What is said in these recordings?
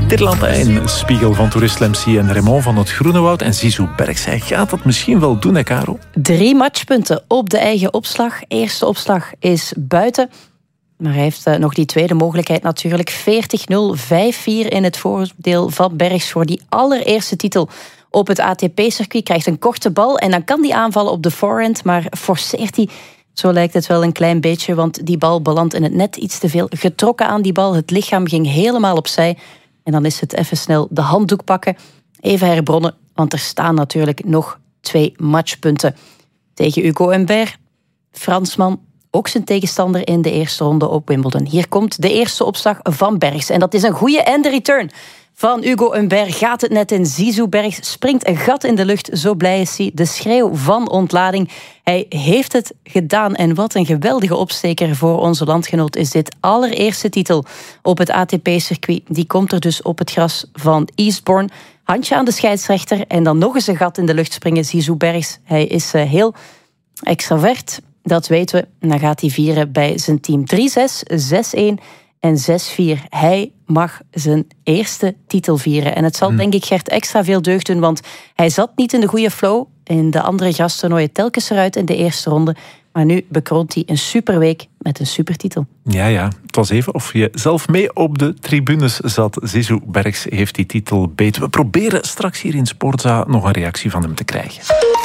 Tirlantijn, Spiegel van Tourist Lemcy en Raymond van het Groenewoud. En Zizou Bergs, hij gaat dat misschien wel doen, hè, Caro? 3 matchpunten op de eigen opslag. Eerste opslag is buiten. Maar hij heeft nog die tweede mogelijkheid natuurlijk. 40-0, 5-4 in het voordeel van Bergs voor die allereerste titel op het ATP-circuit. Krijgt een korte bal en dan kan hij aanvallen op de forehand, maar forceert hij. Zo lijkt het wel een klein beetje, want die bal belandt in het net iets te veel. Getrokken aan die bal, het lichaam ging helemaal opzij. En dan is het even snel de handdoek pakken. Even herbronnen, want er staan natuurlijk nog 2 matchpunten. Tegen Hugo Humbert, Fransman, ook zijn tegenstander in de eerste ronde op Wimbledon. Hier komt de eerste opslag van Bergs. En dat is een goede end return van Hugo Humbert. Gaat het net in. Zizou Bergs springt een gat in de lucht. Zo blij is hij. De schreeuw van ontlading. Hij heeft het gedaan. En wat een geweldige opsteker voor onze landgenoot is dit. Allereerste titel op het ATP-circuit. Die komt er dus op het gras van Eastbourne. Handje aan de scheidsrechter. En dan nog eens een gat in de lucht springen. Zizou Bergs. Hij is heel extravert. Dat weten we. En dan gaat hij vieren bij zijn team. 3-6, 6-1 en 6-4. Hij mag zijn eerste titel vieren. En het zal denk ik Gert extra veel deugd doen, want hij zat niet in de goede flow. In de andere grastoernooien telkens eruit in de eerste ronde. Maar nu bekroont hij een superweek met een supertitel. Ja, het was even of je zelf mee op de tribunes zat. Zizou Bergs heeft die titel beet. We proberen straks hier in Sportza nog een reactie van hem te krijgen.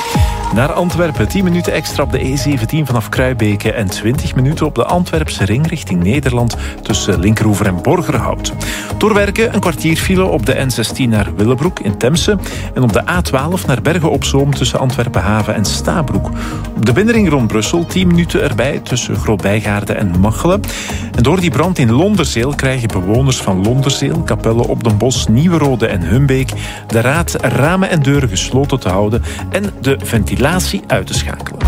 Naar Antwerpen, 10 minuten extra op de E17 vanaf Kruibeke en 20 minuten op de Antwerpse ring richting Nederland tussen Linkeroever en Borgerhout. Doorwerken een kwartier file op de N16 naar Willebroek in Temse en op de A12 naar Bergen op Zoom tussen Antwerpen-Haven en Stabroek. Op de binnenring rond Brussel 10 minuten erbij tussen Grootbijgaarden en Machelen. En door die brand in Londerzeel krijgen bewoners van Londerzeel, Capelle op den Bosch, Nieuwerode en Humbeek de raad ramen en deuren gesloten te houden en de ventilatie uit te schakelen.